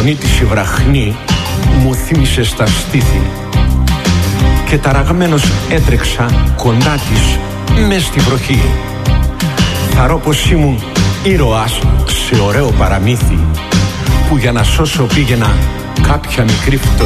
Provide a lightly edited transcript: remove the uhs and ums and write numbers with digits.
φωνή της η βραχνή μου θύμισε στα στήθη και ταραγμένος έτρεξα κοντά της μες στη βροχή. Θαρώ πως ήμουν ήρωας σε ωραίο παραμύθι που για να σώσω πήγαινα κάποια μικρή φτωχή.